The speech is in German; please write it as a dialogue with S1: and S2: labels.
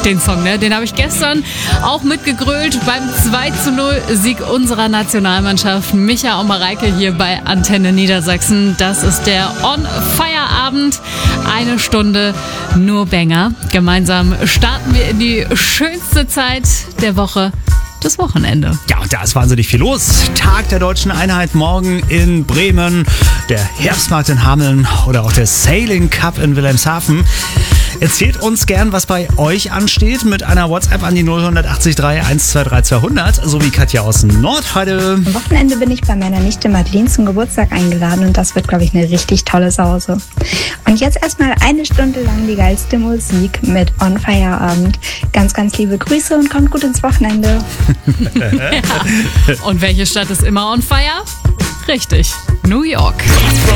S1: Den Song, ne? Den habe ich gestern auch mitgegrölt beim 2:0 Sieg unserer Nationalmannschaft. Micha und Mareike hier bei Antenne Niedersachsen. Das ist der On-Fire-Abend. 1 Stunde nur Banger. Gemeinsam starten wir in die schönste Zeit der Woche. Das Wochenende.
S2: Ja, und da ist wahnsinnig viel los. Tag der Deutschen Einheit morgen in Bremen, der Herbstmarkt in Hameln oder auch der Sailing Cup in Wilhelmshaven. Erzählt uns gern, was bei euch ansteht, mit einer WhatsApp an die 0183 123 200, so wie Katja aus Nordheide.
S3: Am Wochenende bin ich bei meiner Nichte Madeleine zum Geburtstag eingeladen und das wird, glaube ich, eine richtig tolle Sause. Und jetzt erstmal 1 Stunde lang die geilste Musik mit On Fire Abend. Ganz, ganz liebe Grüße und kommt gut ins Wochenende.
S1: Ja. Und welche Stadt ist immer on fire? Richtig, New York.